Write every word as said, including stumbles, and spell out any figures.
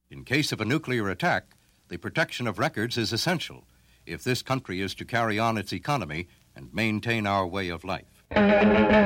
In case of a nuclear attack, the protection of records is essential if this country is to carry on its economy and maintain our way of life.